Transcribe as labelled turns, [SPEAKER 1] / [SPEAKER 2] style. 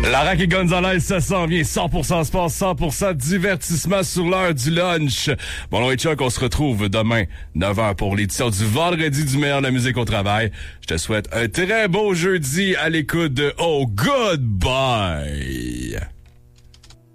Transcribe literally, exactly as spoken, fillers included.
[SPEAKER 1] Lara et Gonzalez, ça s'en vient. cent pour cent sport, cent pour cent divertissement sur l'heure du lunch. Bon, alors, Chuck, on se retrouve demain, neuf heures pour l'édition du vendredi du meilleur de la musique au travail. Je te souhaite un très beau jeudi à l'écoute de Oh Goodbye.